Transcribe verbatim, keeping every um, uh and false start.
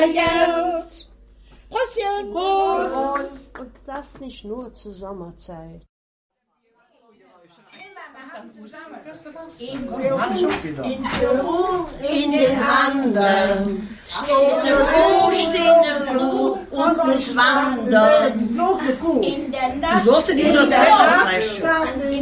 Geld. Prostchen. Prost. Und das nicht nur zur Sommerzeit. In Peru, in Peru, in den Anden steht eine Kuh, steht eine Kuh und muss wandern. In der Nacht, Du sollst in die Unterzeit